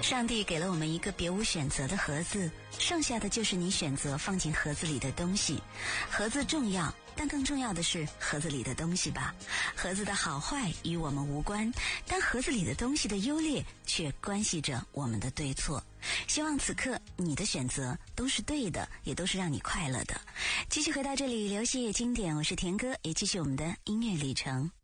上帝给了我们一个别无选择的盒子，剩下的就是你选择放进盒子里的东西。盒子重要，但更重要的是盒子里的东西吧。盒子的好坏与我们无关，但盒子里的东西的优劣却关系着我们的对错。希望此刻你的选择都是对的，也都是让你快乐的。继续回到这里，流行也经典，我是田哥，也继续我们的音乐旅程。